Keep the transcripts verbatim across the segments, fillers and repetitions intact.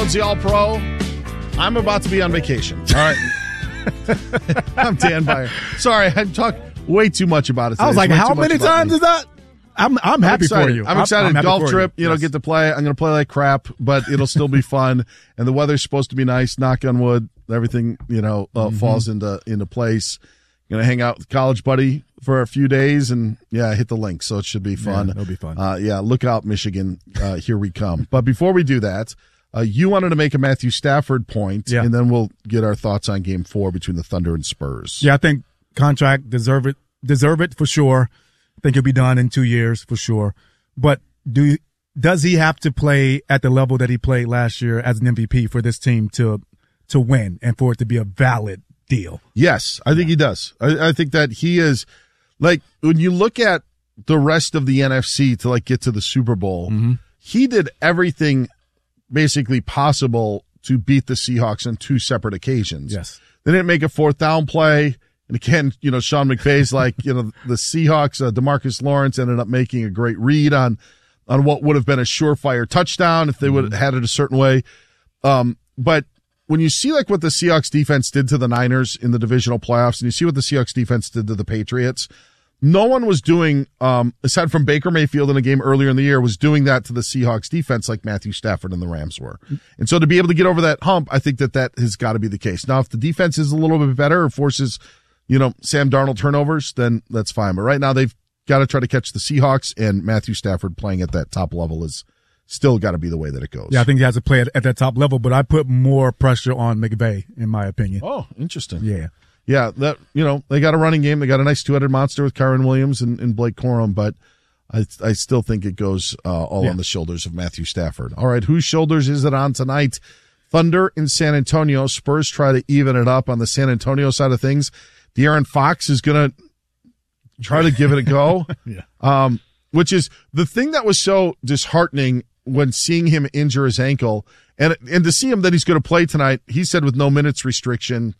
Rhodes, the All-Pro. I'm about to be on vacation. All right. I'm Dan Beyer. Sorry, I talked way too much about it today. I was like, way how many times me. is that? I'm I'm happy I'm for you. I'm excited. I'm, I'm Golf trip, you, you know, yes. get to play. I'm going to play like crap, but it'll still be fun. And the weather's supposed to be nice. Knock on wood. Everything, you know, uh, mm-hmm. falls into into place. Going to hang out with college buddy for a few days and, yeah, hit the link. So it should be fun. Yeah, it'll be fun. Uh, yeah, look out, Michigan. Uh, here we come. But before we do that, uh, you wanted to make a Matthew Stafford point, yeah. and then we'll get our thoughts on game four between the Thunder and Spurs. Yeah, I think contract deserve it, deserve it for sure. I think he'll be done in two years for sure. But do does he have to play at the level that he played last year as an M V P for this team to to win and for it to be a valid deal? Yes, I think he does. I, I think that he is, like, when you look at the rest of the N F C to, like, get to the Super Bowl, mm-hmm. he did everything basically possible to beat the Seahawks on two separate occasions. Yes. They didn't make a fourth down play. And again, you know, Sean McVay's like, you know, the Seahawks, uh, DeMarcus Lawrence ended up making a great read on, on what would have been a surefire touchdown if they would have had it a certain way. Um, but when you see like what the Seahawks defense did to the Niners in the divisional playoffs, and you see what the Seahawks defense did to the Patriots, no one was doing, um, aside from Baker Mayfield in a game earlier in the year, was doing that to the Seahawks defense like Matthew Stafford and the Rams were. And so to be able to get over that hump, I think that that has got to be the case. Now, if the defense is a little bit better or forces, you know, Sam Darnold turnovers, then that's fine. But right now they've got to try to catch the Seahawks, and Matthew Stafford playing at that top level is still got to be the way that it goes. Yeah, I think he has to play at, at that top level, but I put more pressure on McVay, in my opinion. Oh, interesting. Yeah. Yeah, that, you know, they got a running game. They got a nice two-headed monster with Kyron Williams and, and Blake Corum, but I I still think it goes uh, all yeah. on the shoulders of Matthew Stafford. All right, whose shoulders is it on tonight? Thunder in San Antonio. Spurs try to even it up on the San Antonio side of things. De'Aaron Fox is going to try to give it a go, yeah. um, which is the thing that was so disheartening when seeing him injure his ankle, and and to see him that he's going to play tonight. He said with no minutes restriction.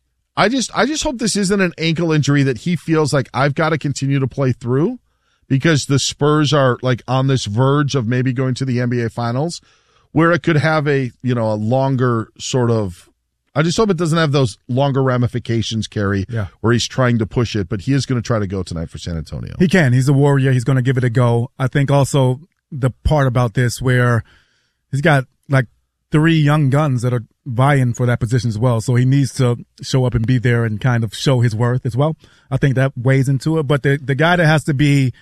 I just I just hope this isn't an ankle injury that he feels like I've got to continue to play through because the Spurs are like on this verge of maybe going to the N B A Finals, where it could have a, you know, a longer sort of, I just hope it doesn't have those longer ramifications, Kerry, yeah. where he's trying to push it, but he is going to try to go tonight for San Antonio. He can. He's a warrior. He's going to give it a go. I think also the part about this where he's got like three young guns that are vying for that position as well. So he needs to show up and be there and kind of show his worth as well. I think that weighs into it. But the, the guy that has to be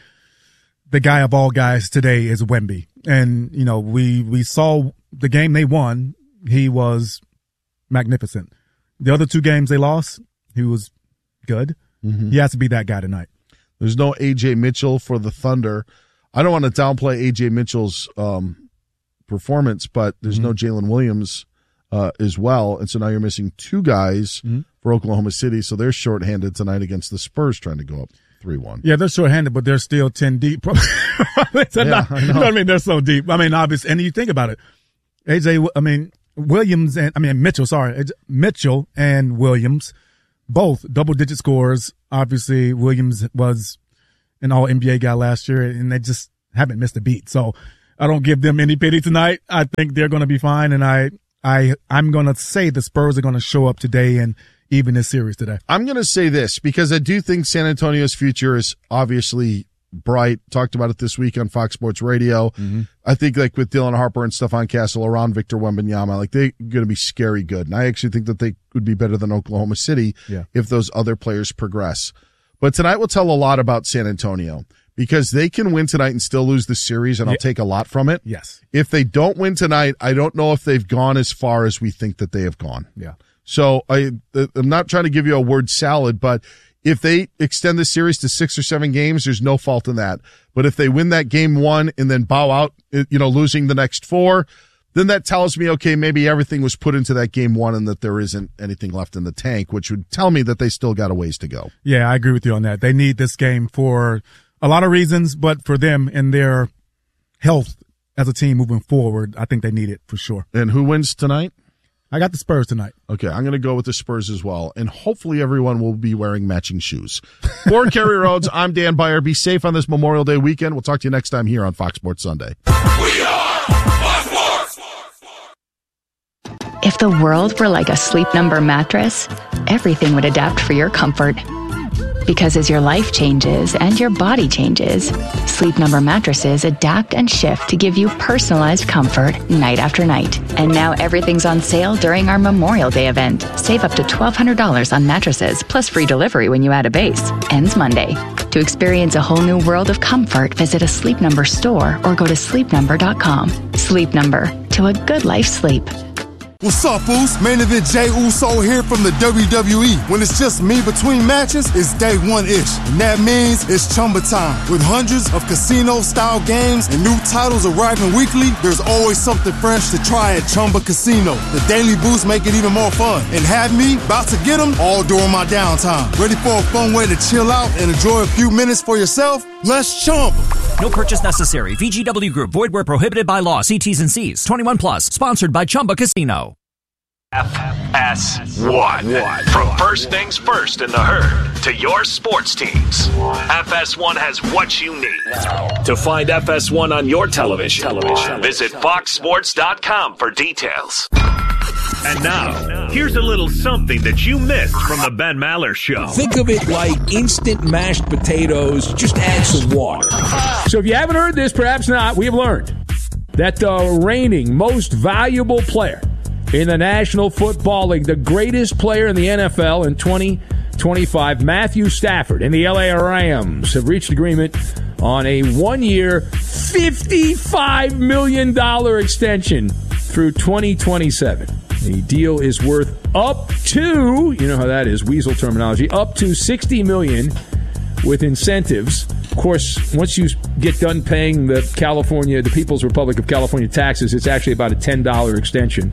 the guy of all guys today is Wemby. And, you know, we, we saw the game they won. He was magnificent. The other two games they lost, he was good. Mm-hmm. He has to be that guy tonight. There's no A J Mitchell for the Thunder. I don't want to downplay A J Mitchell's um, performance, but there's mm-hmm. no Jalen Williams uh, as well. And so now you're missing two guys mm-hmm. for Oklahoma City. So they're shorthanded tonight against the Spurs trying to go up three one. Yeah, they're shorthanded, but they're still ten deep. yeah, not, I know. You know what I mean? They're so deep. I mean, obviously, and you think about it. A J, I mean, Williams and, I mean, Mitchell, sorry. Mitchell and Williams, both double-digit scorers. Obviously, Williams was an all N B A guy last year, and they just haven't missed a beat. So I don't give them any pity tonight. I think they're going to be fine, and I, I, I'm going to say the Spurs are going to show up today and even this series today. I'm going to say this because I do think San Antonio's future is obviously bright. Talked about it this week on Fox Sports Radio. Mm-hmm. I think like with Dylan Harper and Stephon Castle around Victor Wembanyama, like they're going to be scary good. And I actually think that they would be better than Oklahoma City yeah. if those other players progress. But tonight will tell a lot about San Antonio because they can win tonight and still lose the series, and I'll yeah. take a lot from it. Yes. If they don't win tonight, I don't know if they've gone as far as we think that they have gone. Yeah. So I, I'm not trying to give you a word salad, but if they extend the series to six or seven games, there's no fault in that. But if they win that game one and then bow out, you know, losing the next four, then that tells me, okay, maybe everything was put into that game one and that there isn't anything left in the tank, which would tell me that they still got a ways to go. Yeah, I agree with you on that. They need this game for a lot of reasons, but for them and their health as a team moving forward, I think they need it for sure. And who wins tonight? I got the Spurs tonight. Okay, I'm going to go with the Spurs as well, and hopefully everyone will be wearing matching shoes. For Kerry Rhodes, I'm Dan Beyer. Be safe on this Memorial Day weekend. We'll talk to you next time here on Fox Sports Sunday. We are If the world were like a Sleep Number mattress, everything would adapt for your comfort. Because as your life changes and your body changes, Sleep Number mattresses adapt and shift to give you personalized comfort night after night. And now everything's on sale during our Memorial Day event. Save up to twelve hundred dollars on mattresses, plus free delivery when you add a base. Ends Monday. To experience a whole new world of comfort, visit a Sleep Number store or go to sleep number dot com. Sleep Number. To a good life sleep. What's up, Uso? Main event Jey Uso here from the W W E. When it's just me between matches, it's day one-ish. And that means it's Chumba time. With hundreds of casino-style games and new titles arriving weekly, there's always something fresh to try at Chumba Casino. The daily boosts make it even more fun. And have me about to get them all during my downtime. Ready for a fun way to chill out and enjoy a few minutes for yourself? Let's Chumba. No purchase necessary. V G W Group. Void where prohibited by law. See T's and C's. twenty-one plus. Sponsored by Chumba Casino. F S one. From first things first in the herd to your sports teams, F S one has what you need. To find F S one on your television, television. visit fox sports dot com for details. And now, here's a little something that you missed from the Ben Maller Show. Think of it like instant mashed potatoes, just add some water. So if you haven't heard this, perhaps not, we have learned that the reigning most valuable player in the National Football League, the greatest player in the N F L in twenty twenty-five, Matthew Stafford and the L A Rams have reached agreement on a one-year, fifty-five million dollars extension through twenty twenty-seven. The deal is worth up to, you know how that is, weasel terminology, up to sixty million dollars with incentives. Of course, once you get done paying the California, the People's Republic of California taxes, it's actually about a ten dollars extension.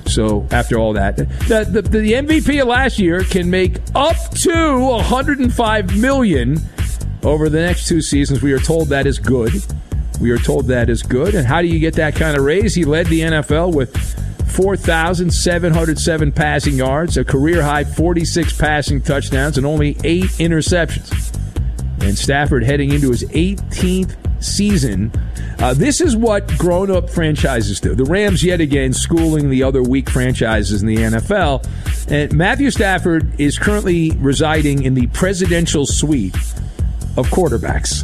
So after all that, the, the, the M V P of last year can make up to one hundred five million dollars over the next two seasons. We are told that is good. We are told that is good. And how do you get that kind of raise? He led the N F L with four thousand seven hundred seven passing yards, a career-high forty-six passing touchdowns, and only eight interceptions. And Stafford heading into his eighteenth season. Uh, this is what grown-up franchises do. The Rams, yet again, schooling the other weak franchises in the N F L. And Matthew Stafford is currently residing in the presidential suite of quarterbacks.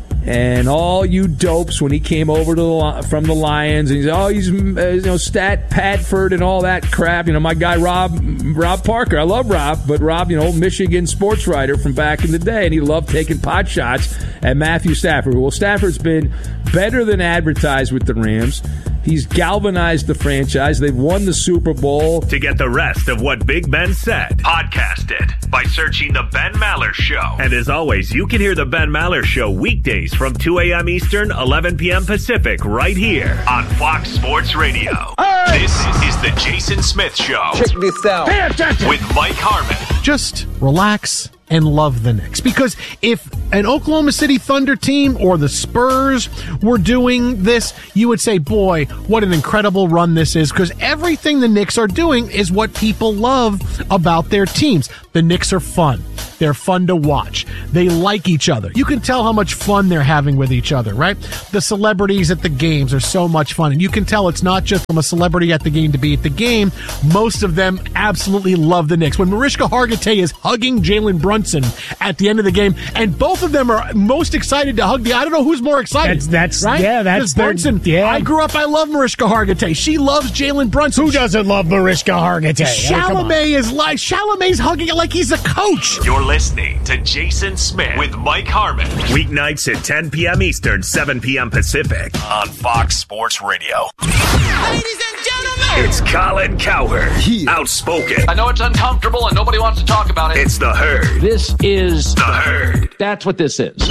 And all you dopes, when he came over to the, from the Lions, and he's oh he's uh, you know Stat Padford and all that crap. You know my guy Rob Rob Parker. I love Rob, but Rob, you know Michigan sports writer from back in the day, and he loved taking pot shots at Matthew Stafford. Well, Stafford's been better than advertised with the Rams. He's galvanized the franchise. They've won the Super Bowl. To get the rest of what Big Ben said, podcast it by searching The Ben Maller Show. And as always, you can hear The Ben Maller Show weekdays from two a.m. Eastern, eleven p.m. Pacific, right here on Fox Sports Radio. Hey! This is The Jason Smith Show. Check this out. Pay attention. With Mike Harmon. Just relax and love the Knicks. Because if an Oklahoma City Thunder team or the Spurs were doing this, you would say, boy, what an incredible run this is. Because everything the Knicks are doing is what people love about their teams. The Knicks are fun. They're fun to watch. They like each other. You can tell how much fun they're having with each other, right? The celebrities at the games are so much fun. And you can tell it's not just from a celebrity at the game to be at the game. Most of them absolutely love the Knicks. When Mariska Hargitay is hugging Jalen Brunson at the end of the game, and both of them are most excited to hug the, I don't know who's more excited. That's, that's right? yeah, that's their, Brunson. Yeah. I grew up, I love Mariska Hargitay. She loves Jalen Brunson. Who doesn't love Mariska Hargitay? Chalamet is like, Chalamet's hugging it like he's a coach. You're listening to Jason Smith with Mike Harmon. Weeknights at ten p.m. Eastern, seven p.m. Pacific on Fox Sports Radio. Ladies and gentlemen, it's Colin Cowherd. He outspoken. I know it's uncomfortable and nobody wants to talk about it. It's The Herd. This is The Herd. That's what this is.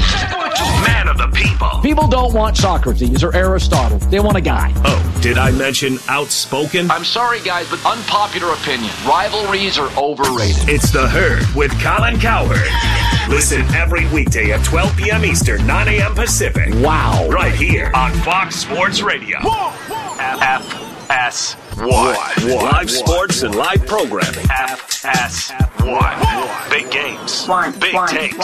Man of the people. People don't want Socrates or Aristotle. They want a guy. Oh, did I mention outspoken? I'm sorry, guys, but unpopular opinion. Rivalries are overrated. It's The Herd with Colin Cowherd. Listen every weekday at twelve p.m. Eastern, nine a.m. Pacific. Wow. Right here on Fox Sports Radio. F S one. Live sports and live programming. F S one. Big games. Big takes.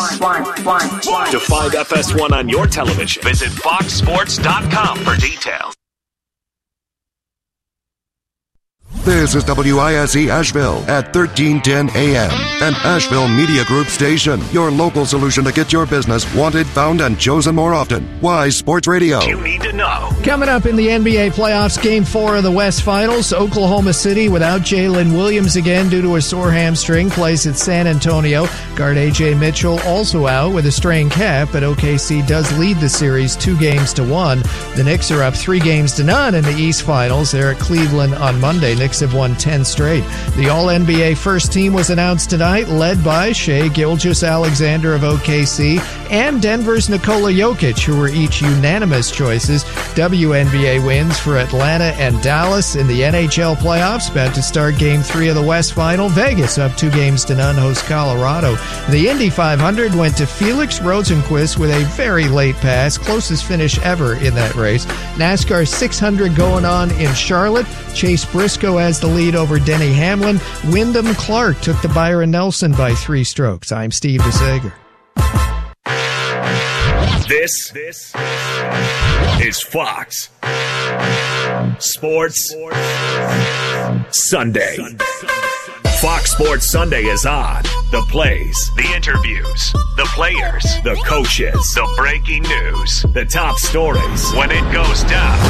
To find F S one on your television, visit fox sports dot com for details. This is W I S E Asheville at thirteen ten A M, an Asheville Media Group station. Your local solution to get your business wanted, found, and chosen more often. Wise Sports Radio. You need to know. Coming up in the N B A playoffs, Game four of the West Finals, Oklahoma City without Jalen Williams again due to a sore hamstring plays at San Antonio. Guard A J Mitchell also out with a strained calf, but O K C does lead the series two games to one. The Knicks are up three games to none in the East Finals. They're at Cleveland on Monday. Knicks have won ten straight. The All-N B A first team was announced tonight, led by Shai Gilgeous-Alexander of O K C and Denver's Nikola Jokic, who were each unanimous choices. W N B A wins for Atlanta and Dallas in the N H L playoffs. About to start Game three of the West Final. Vegas up two games to none, hosts Colorado. The Indy five hundred went to Felix Rosenqvist with a very late pass, closest finish ever in that race. NASCAR six hundred going on in Charlotte. Chase Briscoe has the lead over Denny Hamlin. Wyndham Clark took the Byron Nelson by three strokes. I'm Steve DeSager. This, this is Fox Sports Sunday. Fox Sports Sunday is on. The plays, the interviews, the players, the coaches, the breaking news, the top stories. When it goes down,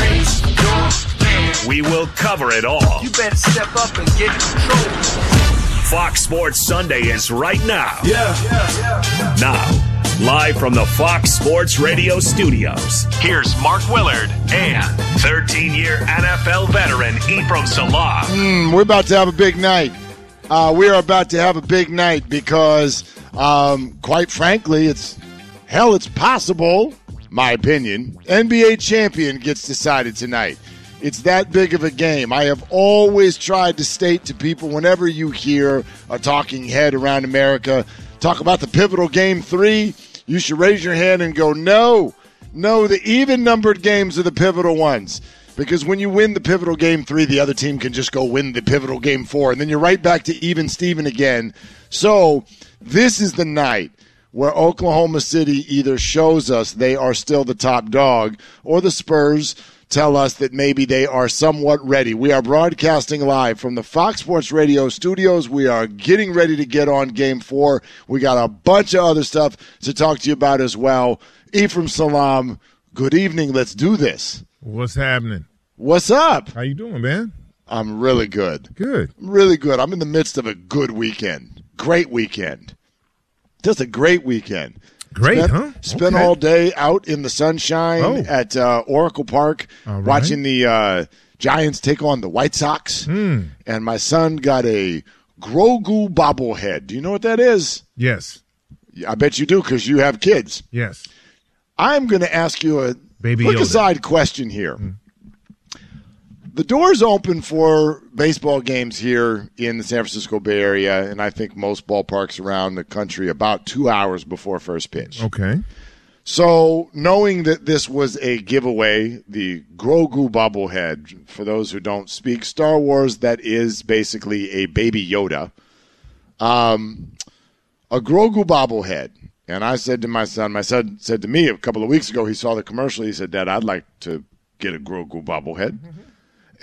we will cover it all. You better step up and get in control. Fox Sports Sunday is right now. Yeah, yeah, yeah. Now, live from the Fox Sports Radio studios, here's Mark Willard and thirteen-year N F L veteran Ephraim Salaam. Mm, we're about to have a big night. Uh, we are about to have a big night because, um, quite frankly, it's hell, it's possible, my opinion, N B A champion gets decided tonight. It's that big of a game. I have always tried to state to people whenever you hear a talking head around America talk about the pivotal game three, you should raise your hand and go, no, no, the even-numbered games are the pivotal ones. Because when you win the pivotal game three, the other team can just go win the pivotal game four, and then you're right back to even Steven again. So this is the night where Oklahoma City either shows us they are still the top dog, or the Spurs tell us that maybe they are somewhat ready. We are broadcasting live from the Fox Sports Radio studios. We are getting ready to get on Game four. We got a bunch of other stuff to talk to you about as well. Ephraim Salaam, good evening. Let's do this. What's happening? What's up? How you doing, man? I'm really good. Good. Really good. I'm in the midst of a good weekend. Great weekend. Just a great weekend. Great, spent, huh? Spent Okay. all day out in the sunshine oh. at uh, Oracle Park, right. watching the uh, Giants take on the White Sox. Mm. And my son got a Grogu bobblehead. Do you know what that is? Yes. I bet you do because you have kids. Yes. I'm going to ask you a Baby quick Yoda. aside question here. Mm. The doors open for baseball games here in the San Francisco Bay Area, and I think most ballparks around the country about two hours before first pitch. Okay. So knowing that this was a giveaway, the Grogu bobblehead, for those who don't speak Star Wars, that is basically a baby Yoda. Um, a Grogu bobblehead. And I said to my son, my son said to me a couple of weeks ago, he saw the commercial, he said, Dad, I'd like to get a Grogu bobblehead. Mm-hmm.